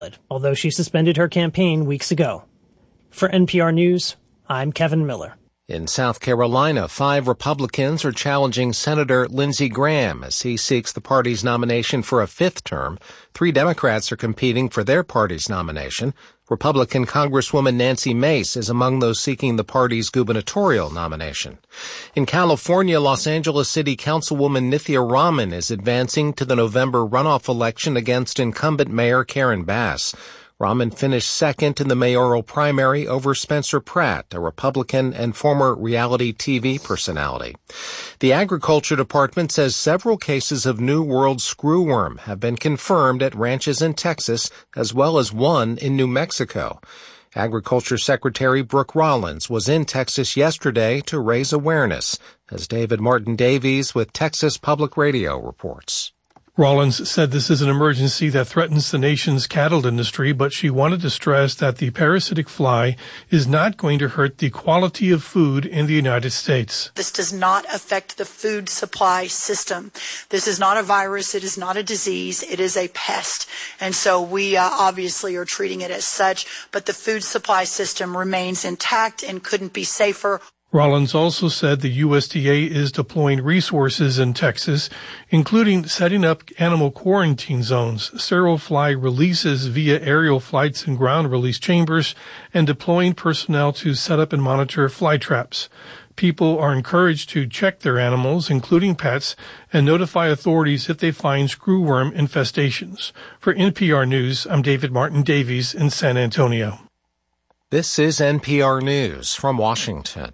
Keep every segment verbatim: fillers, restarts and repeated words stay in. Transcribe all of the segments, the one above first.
although she suspended her campaign weeks ago. For N P R News, I'm Kevin Miller. In South Carolina, five Republicans are challenging Senator Lindsey Graham as he seeks the party's nomination for a fifth term. Three Democrats are competing for their party's nomination. Republican Congresswoman Nancy Mace is among those seeking the party's gubernatorial nomination. In California, Los Angeles City Councilwoman Nithya Raman is advancing to the November runoff election against incumbent Mayor Karen Bass. Raman finished second in the mayoral primary over Spencer Pratt, a Republican and former reality T V personality. The Agriculture Department says several cases of New World screwworm have been confirmed at ranches in Texas, as well as one in New Mexico. Agriculture Secretary Brooke Rollins was in Texas yesterday to raise awareness, as David Martin Davies with Texas Public Radio reports. Rollins said this is an emergency that threatens the nation's cattle industry, but she wanted to stress that the parasitic fly is not going to hurt the quality of food in the United States. This does not affect the food supply system. This is not a virus. It is not a disease. It is a pest. And so we uh, obviously are treating it as such, but the food supply system remains intact and couldn't be safer. Rollins also said the U S D A is deploying resources in Texas, including setting up animal quarantine zones, sterile fly releases via aerial flights and ground release chambers, and deploying personnel to set up and monitor fly traps. People are encouraged to check their animals, including pets, and notify authorities if they find screwworm infestations. For N P R News, I'm David Martin Davies in San Antonio. This is N P R News from Washington.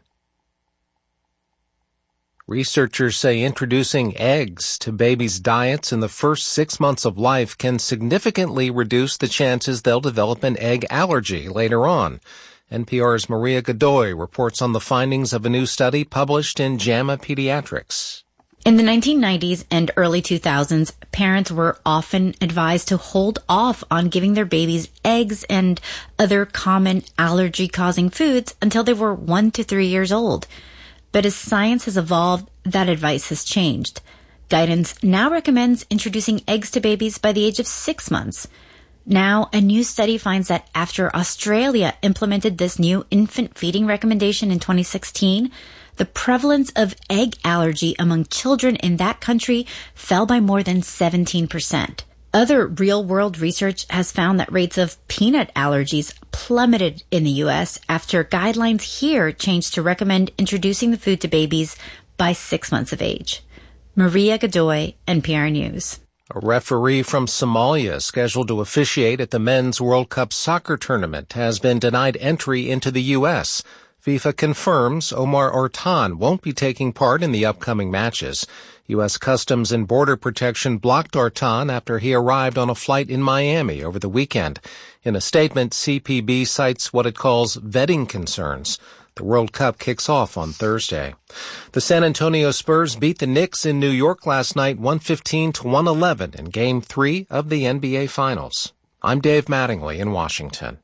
Researchers say introducing eggs to babies' diets in the first six months of life can significantly reduce the chances they'll develop an egg allergy later on. N P R's Maria Godoy reports on the findings of a new study published in JAMA Pediatrics. In the nineteen nineties and early two thousands, parents were often advised to hold off on giving their babies eggs and other common allergy-causing foods until they were one to three years old. But as science has evolved, that advice has changed. Guidance now recommends introducing eggs to babies by the age of six months. Now, a new study finds that after Australia implemented this new infant feeding recommendation in twenty sixteen, the prevalence of egg allergy among children in that country fell by more than seventeen percent. Other real-world research has found that rates of peanut allergies plummeted in the U S after guidelines here changed to recommend introducing the food to babies by six months of age. Maria Godoy, N P R News. A referee from Somalia scheduled to officiate at the Men's World Cup soccer tournament has been denied entry into the U S FIFA confirms Omar Ortan won't be taking part in the upcoming matches. U S Customs and Border Protection blocked Ortan after he arrived on a flight in Miami over the weekend. In a statement, C P B cites what it calls vetting concerns. The World Cup kicks off on Thursday. The San Antonio Spurs beat the Knicks in New York last night one fifteen to one eleven in Game three of the N B A Finals. I'm Dave Mattingly in Washington.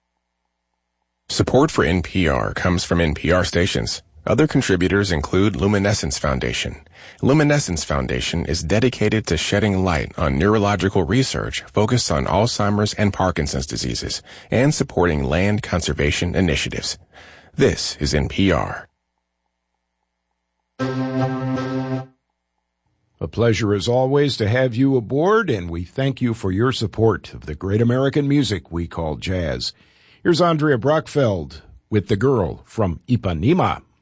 Support for N P R comes from N P R stations. Other contributors include Luminescence Foundation. Luminescence Foundation is dedicated to shedding light on neurological research focused on Alzheimer's and Parkinson's diseases and supporting land conservation initiatives. This is N P R. A pleasure as always to have you aboard, and we thank you for your support of the great American music we call jazz. Here's Andrea Brockfeld with The Girl from Ipanema.